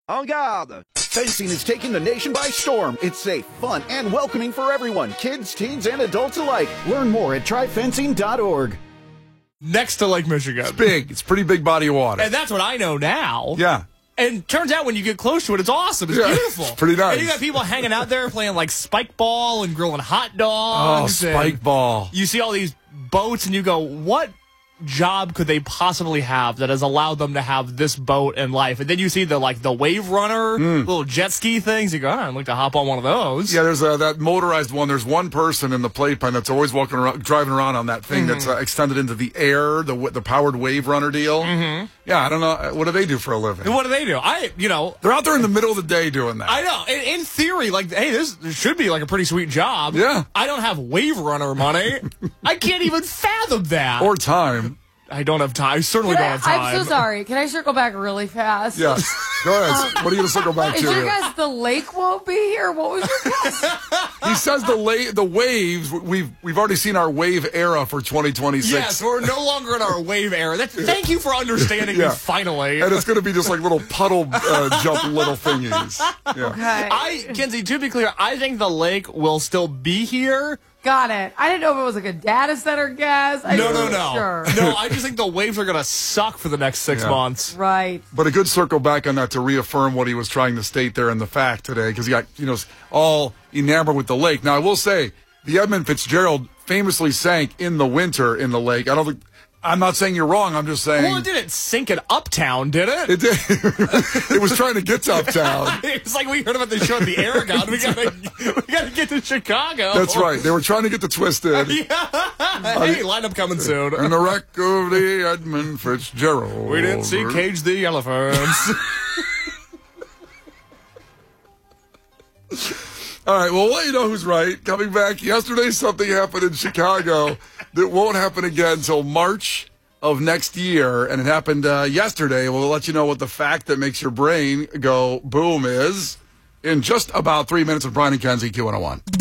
En garde! Fencing is taking the nation by storm. It's safe, fun, and welcoming for everyone, kids, teens, and adults alike. Learn more at tryfencing.org. Next to Lake Michigan. It's big. It's a pretty big body of water. And that's what I know now. Yeah. And turns out when you get close to it, it's awesome. It's beautiful. It's pretty nice. And you got people hanging out there playing like spike ball and grilling hot dogs. Oh, spike ball. You see all these boats and you go, what job could they possibly have that has allowed them to have this boat in life? And then you see the wave runner, little jet ski things. You go, I'd like to hop on one of those. Yeah, there's that motorized one. There's one person in the playpen that's always walking around, driving around on that thing that's extended into the air, the powered wave runner deal. Yeah, I don't know. What do they do for a living? What do they do? They're out there in the middle of the day doing that. I know. In theory, hey, this should be like a pretty sweet job. Yeah. I don't have wave runner money. I can't even fathom that. Or time. I don't have time. I certainly don't have time. I'm so sorry. Can I circle back really fast? Yes. Go ahead. What are you going to circle back to? Is your guys the lake won't be here? What was your guess? He says the waves. We've already seen our wave era for 2026. Yes, we're no longer in our wave era. Thank you for understanding me finally. And it's going to be just like little puddle jump little thingies. Yeah. Okay. Kenzie, to be clear, I think the lake will still be here. Got it. I didn't know if it was like a data center gas. No. Sure. No, I just think the waves are going to suck for the next 6 months. Right. But a good circle back on that to reaffirm what he was trying to state there in the fact today, because he got, all enamored with the lake. Now, I will say, the Edmund Fitzgerald famously sank in the winter in the lake. I'm not saying you're wrong. I'm just saying. Well, it didn't sink at Uptown, did it? It did. It was trying to get to Uptown. It's like we heard about the show at the Aragon. We gotta get to Chicago. That's right. They were trying to get to Twisted. Hey, lineup coming soon. And the wreck of the Edmund Fitzgerald. We didn't see Cage the Elephants. All right, well, we'll let you know who's right. Coming back, yesterday something happened in Chicago that won't happen again until March of next year, and it happened yesterday. We'll let you know what the fact that makes your brain go boom is in just about 3 minutes with Brian and Kenzie, Q101.